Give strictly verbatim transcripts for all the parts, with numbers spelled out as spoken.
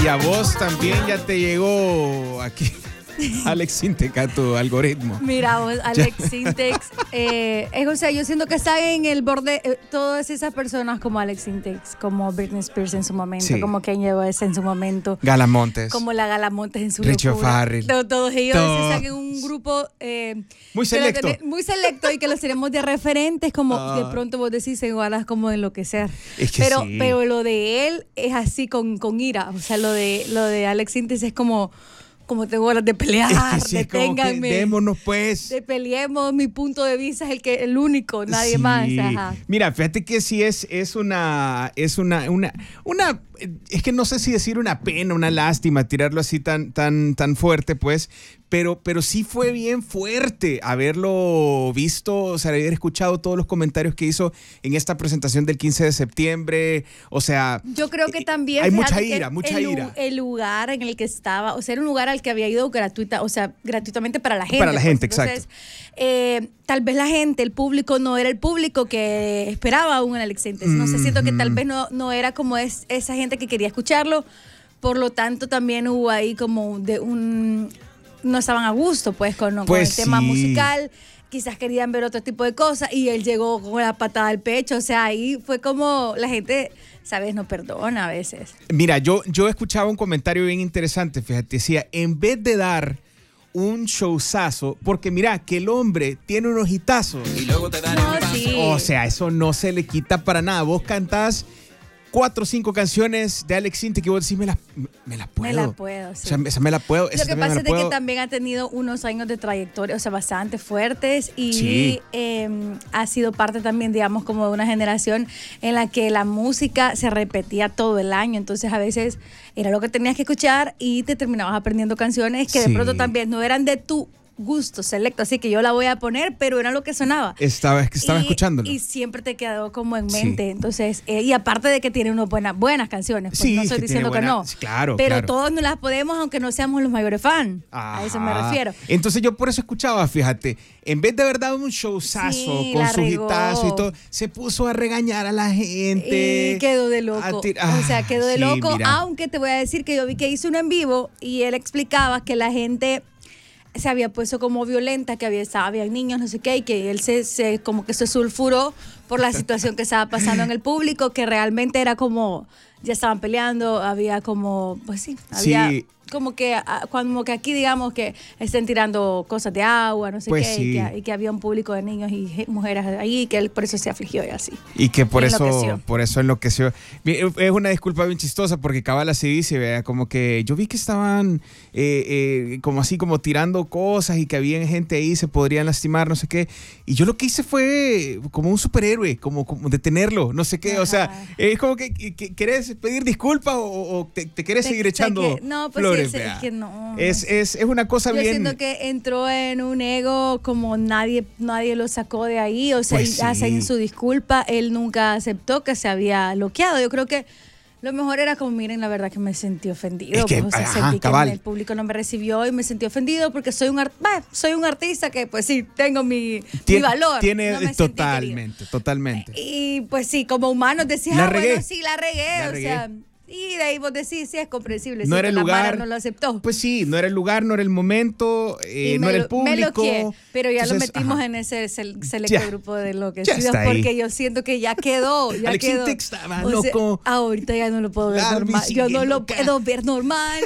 Y a vos también ya te llegó aquí Alex Sintek a tu algoritmo. Mira vos, Alex Sintek, eh, es, o sea, yo siento que está en el borde, eh, todas esas personas como Alex Sintek, como Britney Spears en su momento, sí. como Kanye West en su momento. Galamontes. Como la Galamontes en su Richie locura. O'Farrell. Todos, todos ellos Todo. están en un grupo eh, muy selecto. Tener, muy selecto y que los tenemos de referentes, como uh, de pronto vos decís, igual como de enloquecer. Es que pero, sí. pero lo de él es así con, con ira. O sea, lo de, lo de Alex Sintek es como... como tengo ganas de pelear, es que sí, deténganme. Démonos pues. De peleemos, mi punto de vista es el que el único, nadie sí. más. Ajá. Mira, fíjate que sí es, es una, es una, una, una, es que no sé si decir una pena, una lástima, tirarlo así tan, tan, tan fuerte, pues, pero, pero sí fue bien fuerte haberlo visto, o sea, haber escuchado todos los comentarios que hizo en esta presentación del quince de septiembre, o sea. Yo creo que también. Hay mucha ira, mucha el, ira. El lugar en el que estaba, o sea, era un lugar al que había ido gratuita, o sea, gratuitamente para la gente. Para la gente, pues. Entonces, exacto. Eh, tal vez la gente, el público no era el público que esperaba un Alex Sintek. No sé, siento que tal vez no, no era como es, esa gente que quería escucharlo. Por lo tanto, también hubo ahí como de un... no estaban a gusto, pues, con, pues con el sí. tema musical. Quizás querían ver otro tipo de cosas y él llegó con la patada al pecho. O sea, ahí fue como la gente, ¿sabes? No perdona a veces. Mira, yo, yo escuchaba un comentario bien interesante, fíjate, decía, en vez de dar un showzazo, porque mira, que el hombre tiene unos hitazos. Y luego te dan no, sí. O sea, eso no se le quita para nada. Vos cantás cuatro o cinco canciones de Alex Sintek que vos decís, me las me la puedo. Me la puedo, sí. O sea, esa me la puedo. Lo que pasa es de que también ha tenido unos años de trayectoria, o sea, bastante fuertes y sí. eh, ha sido parte también, digamos, como de una generación en la que la música se repetía todo el año. Entonces, a veces era lo que tenías que escuchar y te terminabas aprendiendo canciones que sí. de pronto también no eran de tu gusto selecto, así que yo la voy a poner, pero era lo que sonaba. Estaba, estaba y, escuchándolo. Y siempre te quedó como en mente. Sí. Entonces, eh, y aparte de que tiene unas buenas, buenas canciones, pues sí, no estoy que diciendo buena, que no. Claro, pero claro. todos nos las podemos, aunque no seamos los mayores fans. Ajá. A eso me refiero. Entonces yo por eso escuchaba, fíjate, en vez de haber dado un showzazo sí, con su regó. hitazo y todo, se puso a regañar a la gente. Y quedó de loco. Ah, o sea, quedó de sí, loco, mira. aunque te voy a decir que yo vi que hizo un en vivo y él explicaba que la gente se había puesto como violenta, que había, había niños, no sé qué, y que él se, se como que se sulfuró por la situación que estaba pasando en el público, que realmente era como, ya estaban peleando, había como, pues sí, había sí. como que como que aquí digamos que estén tirando cosas de agua, no sé pues qué, sí. y, que, y que había un público de niños y mujeres ahí, que él por eso se afligió y así. Y que por y eso enloqueció. por eso enloqueció. Es una disculpa bien chistosa porque cabal así dice, ¿verdad? Como que yo vi que estaban eh, eh, como así como tirando cosas y que había gente ahí, se podrían lastimar, no sé qué. Y yo lo que hice fue como un superhéroe, como, como detenerlo, no sé qué. Ajá. O sea, es como que, que ¿querés pedir disculpas o, o te, te querés te, seguir echando que, no, pues flores? Sí, es, es que no. Es, es, es una cosa yo bien. Yo siento que entró en un ego como nadie, nadie lo sacó de ahí, o sea, pues sí. hacen su disculpa, él nunca aceptó que se había bloqueado. Yo creo que lo mejor era como, miren, la verdad que me sentí ofendido. Es que, pues, o sea, ajá, sentí cabal. que el público no me recibió y me sentí ofendido porque soy un, art bah, soy un artista que, pues sí, tengo mi, Tien, mi valor. Tiene no me totalmente, totalmente. Y pues sí, como humanos decías, la ah, regué. bueno, sí, la regué, la o regué. sea... Y de ahí vos decís, sí, es comprensible. No sí, era el la lugar. Mara no lo aceptó. Pues sí, no era el lugar, no era el momento, eh, no me era lo, el público. Me lo pero ya Entonces, lo metimos ajá. en ese selecto ya, grupo de enloquecidos porque ahí. Yo siento que ya quedó. Ya Alex quedó. Sintek estaba o loco. Sea, ahorita ya no lo puedo ver la normal. Yo no lo loca. puedo ver normal.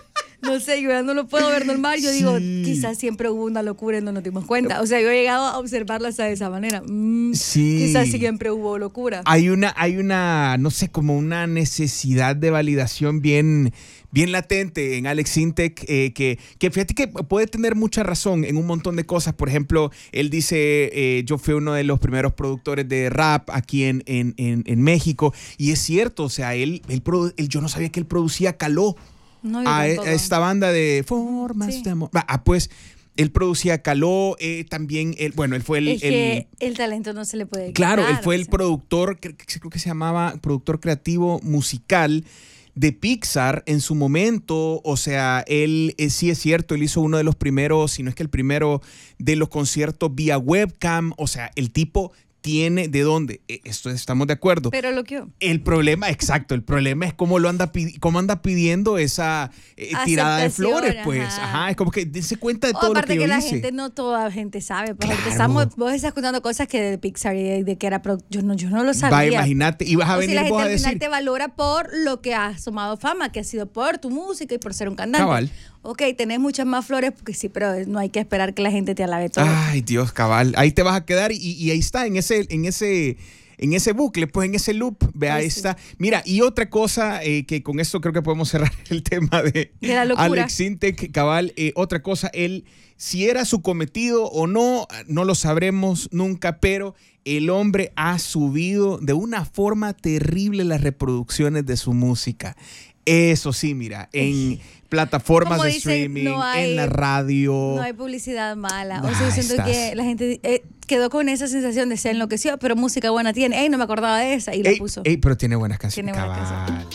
No sé, yo ya no lo puedo ver normal. Yo sí. digo, quizás siempre hubo una locura y no nos dimos cuenta. O sea, yo he llegado a observarlas de esa manera. Mm, sí. Quizás siempre hubo locura. Hay una, hay una, no sé, como una necesidad de validación bien, bien latente en Alex Sintek, eh, que, que fíjate que puede tener mucha razón en un montón de cosas. Por ejemplo, él dice, eh, yo fui uno de los primeros productores de rap aquí en, en, en, en México. Y es cierto, o sea, él, él, él, yo no sabía que él producía Caló. No, a, a esta banda de Formas sí. de Amor. Ah, pues él producía Caló, eh, también, él, bueno, él fue el... Es que el, el talento no se le puede Claro, quitar, él fue o el sea. productor, creo, creo que se llamaba productor creativo musical de Pixar en su momento. O sea, él, eh, sí es cierto, él hizo uno de los primeros, si no es que el primero, de los conciertos vía webcam. O sea, el tipo tiene de dónde. Esto estamos de acuerdo. Pero lo que El problema, exacto, el problema es cómo lo anda, cómo anda pidiendo esa eh, tirada de flores, pues. Ajá. Ajá, es como que dense cuenta de oh, todo lo que, que yo la hice. gente, no toda la gente sabe. Pues claro. estamos, vos estás escuchando cosas que de Pixar y de, de que era, pero yo no, yo no lo sabía. Va, imagínate, y vas a o venir si la vos gente a al final decir. te valora por lo que has tomado fama, que ha sido por tu música y por ser un cantante. Cabal. Ok, tenés muchas más flores, porque sí, pero no hay que esperar que la gente te alabe todo. Ay, Dios, cabal. Ahí te vas a quedar y, y ahí está, en ese, en ese, en ese bucle, pues en ese loop. Ve, ahí sí. está. Mira, y otra cosa eh, que con esto creo que podemos cerrar el tema de, de la locura. Alex Sintek, cabal. Eh, otra cosa, él, si era su cometido o no, no lo sabremos nunca, pero el hombre ha subido de una forma terrible las reproducciones de su música. Eso sí, mira, en plataformas de dicen, streaming, no hay, en la radio. No hay publicidad mala. O sea, yo siento que la gente eh, quedó con esa sensación de se enloqueció, pero música buena tiene. Ey, no me acordaba de esa y ey, la puso. Ey, pero tiene buenas canciones. Tiene buenas canciones.